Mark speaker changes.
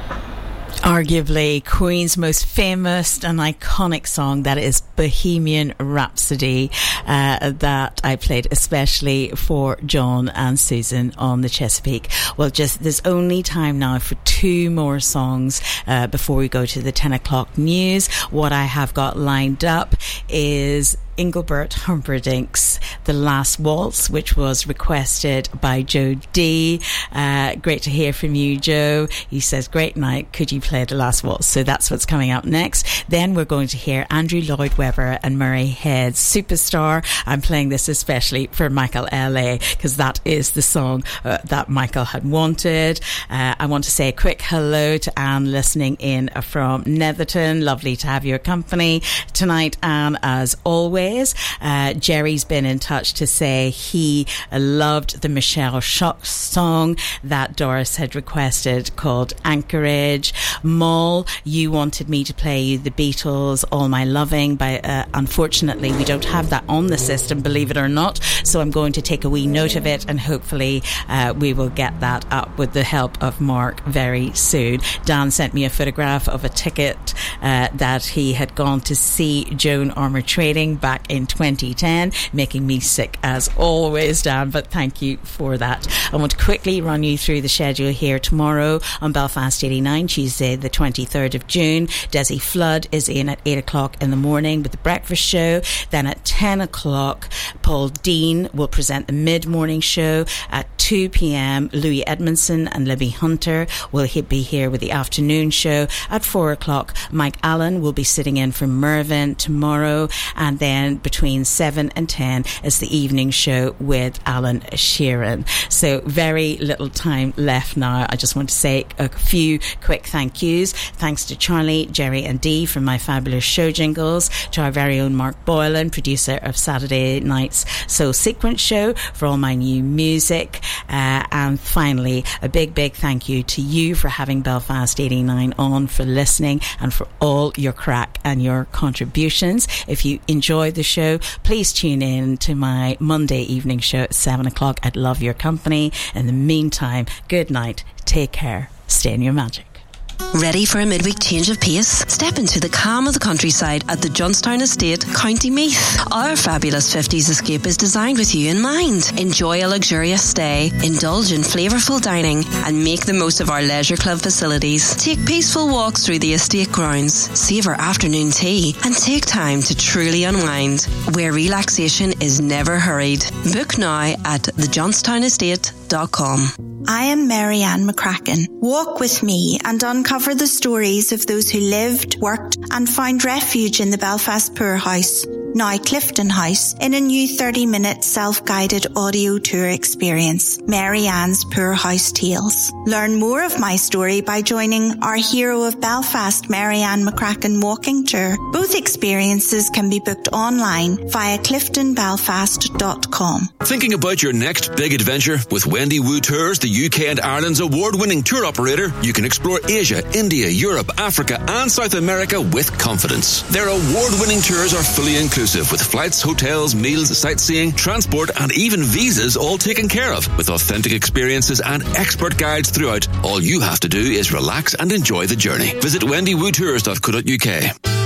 Speaker 1: Arguably Queen's most famous and iconic song, that is Bohemian Rhapsody, that I played especially for John and Susan on the Chesapeake. Well, there's only time now for two more songs before we go to the 10 o'clock news. What I have got lined up is Engelbert Humperdinck's The Last Waltz, which was requested by Joe D. Great to hear from you, Joe. He says, great night, could you play The Last Waltz? So that's what's coming up next. Then we're going to hear Andrew Lloyd Webber and Murray Head's Superstar. I'm playing this especially for Michael L.A. because that is the song that Michael had wanted. I want to say a quick hello to Anne listening in from Netherton. Lovely to have your company tonight, Anne, as always. Jerry's been in touch to say he loved the Michelle Shock song that Doris had requested called Anchorage. Moll, you wanted me to play you the Beatles' All My Loving, but unfortunately we don't have that on the system, believe it or not, so I'm going to take a wee note of it, and hopefully we will get that up with the help of Mark very soon. Dan sent me a photograph of a ticket that he had gone to see Joan Armour Trading back in 2010, making me sick as always, Dan, but thank you for that. I want to quickly run you through the schedule here. Tomorrow on Belfast 89, Tuesday the 23rd of June, Desi Flood is in at 8 o'clock in the morning with the breakfast show. Then at 10 o'clock, Paul Dean will present the mid-morning show. At 2 p.m, Louis Edmondson and Libby Hunter will be here with the afternoon show. At 4 o'clock, Mike Allen will be sitting in for Mervyn tomorrow, and then between 7 and 10 is the evening show with Alan Sheeran. So very little time left now. I just want to say a few quick thank yous. Thanks to Charlie, Jerry and Dee from My Fabulous Show jingles, to our very own Mark Boylan, producer of Saturday night's Soul Sequence show, for all my new music, and finally a big thank you to you for having Belfast 89 on, for listening and for all your crack and your contributions. If you enjoy the show, please tune in to my Monday evening show at 7 o'clock. I'd love your company. In the meantime, good night, take care, stay in your magic.
Speaker 2: Ready for a midweek change of pace? Step into the calm of the countryside at the Johnstown Estate, County Meath. Our fabulous 50s escape is designed with you in mind. Enjoy a luxurious stay, indulge in flavourful dining, and make the most of our leisure club facilities. Take peaceful walks through the estate grounds, savour afternoon tea, and take time to truly unwind, where relaxation is never hurried. Book now at thejohnston.estate.com.
Speaker 3: I am Mary Ann McCracken. Walk with me and uncover the stories of those who lived, worked and found refuge in the Belfast Poor House, now Clifton House, in a new 30-minute self-guided audio tour experience, Mary Ann's Poor House Tales. Learn more of my story by joining our Hero of Belfast, Mary Ann McCracken walking tour. Both experiences can be booked online via cliftonbelfast.com.
Speaker 4: Thinking about your next big adventure? With Wendy Wu Tours, the UK and Ireland's award-winning tour operator, you can explore Asia, India, Europe, Africa and South America with confidence. Their award-winning tours are fully inclusive, with flights, hotels, meals, sightseeing, transport and even visas all taken care of. With authentic experiences and expert guides throughout, all you have to do is relax and enjoy the journey. Visit wendywootours.co.uk.